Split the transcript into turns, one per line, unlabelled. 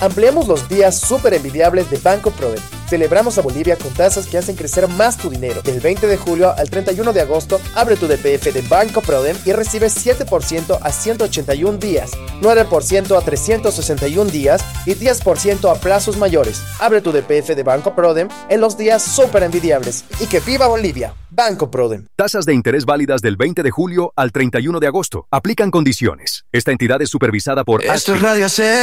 Ampliamos los días súper envidiables de Banco Proden. Celebramos a Bolivia con tasas que hacen crecer más tu dinero. Del 20 de julio al 31 de agosto, abre tu DPF de Banco Proden y recibe 7% a 181 días, 9% a 361 días y 10% a plazos mayores. Abre tu DPF de Banco Proden en los días súper envidiables. ¡Y que viva Bolivia! Banco Proden.
Tasas de interés válidas del 20 de julio al 31 de agosto. Aplican condiciones. Esta entidad es supervisada por...
Esto es Radio C.